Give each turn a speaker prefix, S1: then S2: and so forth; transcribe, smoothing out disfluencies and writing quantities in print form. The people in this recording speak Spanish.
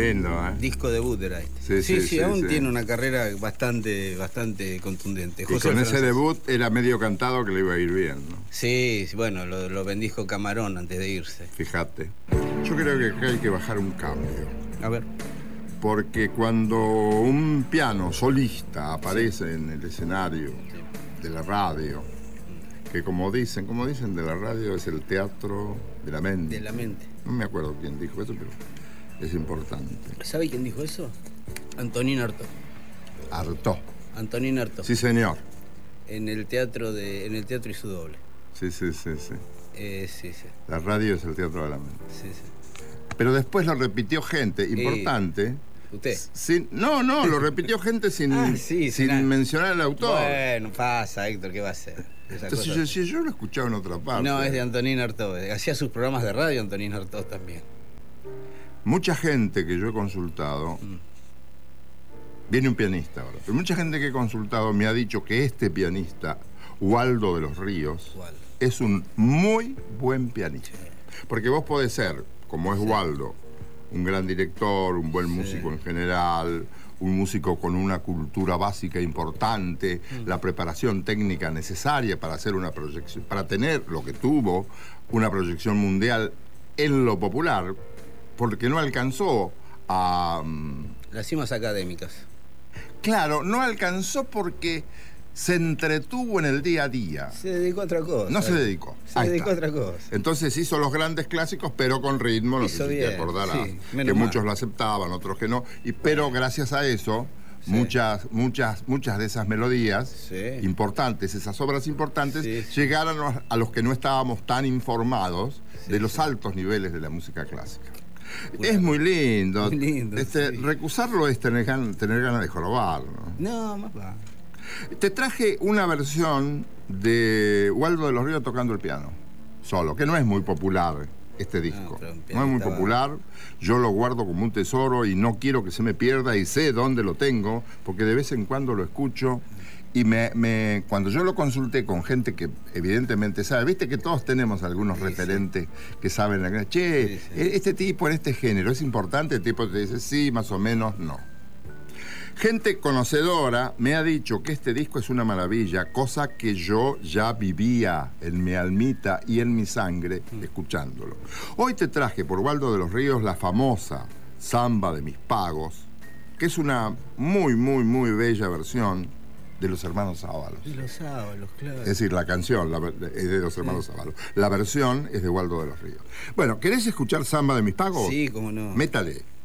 S1: lindo, ¿eh?
S2: Disco debut era este. Sí, aún tiene una carrera bastante contundente.
S1: Y con ese debut era medio cantado que le iba a ir bien, ¿no?
S2: Sí, bueno, lo bendijo Camarón antes de irse.
S1: Fíjate. Yo creo que acá hay que bajar un cambio.
S2: A ver.
S1: Porque cuando un piano solista aparece en el escenario de la radio, que como dicen de la radio es el teatro de la mente.
S2: De la mente.
S1: No me acuerdo quién dijo eso, pero es importante.
S2: ¿Sabe quién dijo eso? Antonín Artaud.
S1: Artaud.
S2: Antonín Artaud.
S1: Sí, señor.
S2: En el teatro y su doble.
S1: Sí.
S2: Sí.
S1: La radio es el teatro de la mente.
S2: Sí.
S1: Pero después lo repitió gente importante.
S2: ¿Usted?
S1: No, lo repitió gente sin mencionar al autor.
S2: Bueno, pasa, Héctor, ¿qué va a hacer?
S1: Entonces yo lo escuchaba en otra parte.
S2: No, es de Antonín Artaud. Hacía sus programas de radio Antonín Artaud también.
S1: Mucha gente que yo he consultado, viene un pianista ahora, pero mucha gente que he consultado me ha dicho que este pianista, Waldo de los Ríos, es un muy buen pianista. Porque vos podés ser, como es Waldo, un gran director, un buen músico en general, un músico con una cultura básica importante, la preparación técnica necesaria para hacer una proyección, para tener lo que tuvo, una proyección mundial en lo popular, porque no alcanzó a...
S2: Las cimas académicas.
S1: Claro, no alcanzó porque se entretuvo en el día a día.
S2: Se dedicó a otra cosa.
S1: No se dedicó.
S2: Se dedicó a otra cosa.
S1: Entonces hizo los grandes clásicos, pero con ritmo, no sé si te acordarás. Sí, que muchos lo aceptaban, otros que no. Pero gracias a eso, muchas de esas melodías importantes, esas obras importantes, llegaron a los que no estábamos tan informados de los altos niveles de la música clásica. Es muy lindo.
S2: Muy lindo.
S1: Recusarlo es tener ganas de jorobar, ¿no?
S2: No, más va.
S1: Te traje una versión de Waldo de los Ríos tocando el piano, solo, que no es muy popular este disco. No es muy popular, yo lo guardo como un tesoro y no quiero que se me pierda y sé dónde lo tengo, porque de vez en cuando lo escucho y cuando yo lo consulté con gente que evidentemente sabe, viste que todos tenemos algunos referentes que saben, este tipo en este género, ¿es importante? El tipo te dice, sí, más o menos, no. Gente conocedora me ha dicho que este disco es una maravilla, cosa que yo ya vivía en mi almita y en mi sangre escuchándolo. Hoy te traje por Waldo de los Ríos la famosa Samba de mis pagos, que es una muy bella versión de los hermanos Ábalos.
S2: De los Ábalos, claro. Es
S1: decir, la canción es de los hermanos Ábalos. La versión es de Waldo de los Ríos. Bueno, ¿querés escuchar Samba de mis pagos?
S2: Sí, cómo no.
S1: Métale.